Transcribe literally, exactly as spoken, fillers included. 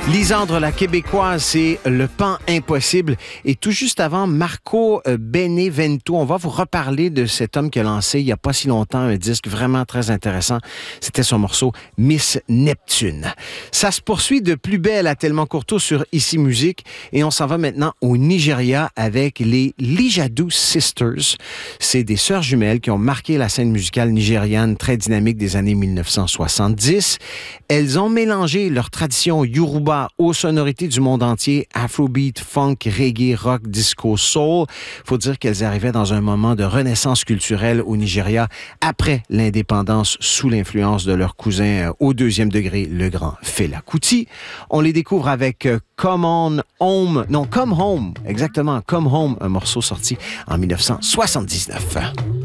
Lisandre, la québécoise, c'est Le Pan Impossible. Et tout juste avant, Marco Benevento, on va vous reparler de cet homme qui a lancé il n'y a pas si longtemps un disque vraiment très intéressant. C'était son morceau Miss Neptune. Ça se poursuit de plus belle à Tellement Courteau sur Ici Musique. Et on s'en va maintenant au Nigeria avec les Lijadu Sisters. C'est des sœurs jumelles qui ont marqué la scène musicale nigériane très dynamique des années mille neuf cent soixante-dix. Elles ont mélangé leur tradition Yoruba aux sonorités du monde entier, afrobeat, funk, reggae, rock, disco, soul. Faut dire qu'elles arrivaient dans un moment de renaissance culturelle au Nigeria après l'indépendance sous l'influence de leur cousin au deuxième degré, le grand Fela Kuti. On les découvre avec Come On Home, non, Come Home, exactement, Come Home, un morceau sorti en mille neuf cent soixante-dix-neuf.